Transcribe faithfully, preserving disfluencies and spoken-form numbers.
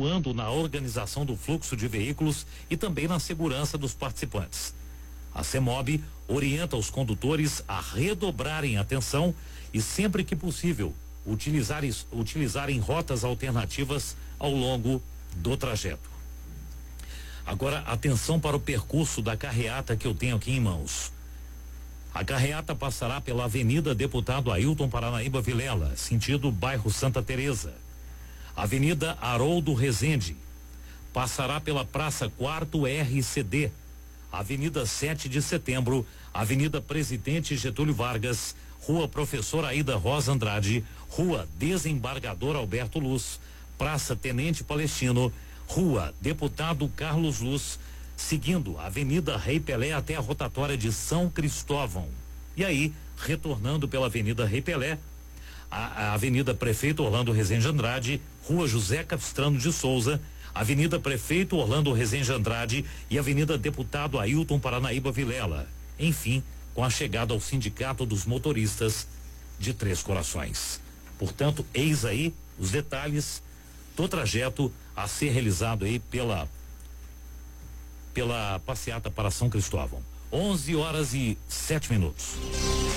atuando na organização do fluxo de veículos e também na segurança dos participantes. A CEMOB orienta os condutores a redobrarem atenção e, sempre que possível, utilizarem, utilizarem rotas alternativas ao longo do trajeto. Agora, atenção para o percurso da carreata que eu tenho aqui em mãos. A carreata passará pela Avenida Deputado Ailton Paranaíba Vilela, sentido bairro Santa Teresa. Avenida Haroldo Rezende. Passará pela Praça Quarto R C D. Avenida sete de Setembro, Avenida Presidente Getúlio Vargas, Rua Professor Aida Rosa Andrade, Rua Desembargador Alberto Luz, Praça Tenente Palestino, Rua Deputado Carlos Luz, seguindo a Avenida Rei Pelé até a rotatória de São Cristóvão. E aí, retornando pela Avenida Rei Pelé, a, a Avenida Prefeito Orlando Rezende Andrade, Rua José Capistrano de Souza, Avenida Prefeito Orlando Rezende Andrade e Avenida Deputado Ailton Paranaíba Vilela. Enfim, com a chegada ao Sindicato dos Motoristas de Três Corações. Portanto, eis aí os detalhes do trajeto a ser realizado aí pela pela passeata para São Cristóvão. onze horas e sete minutos.